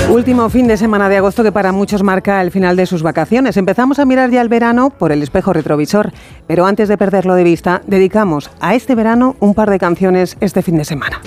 Último fin de semana de agosto que para muchos marca el final de sus vacaciones. Empezamos a mirar ya el verano por el espejo retrovisor, pero antes de perderlo de vista, dedicamos a este verano un par de canciones este fin de semana.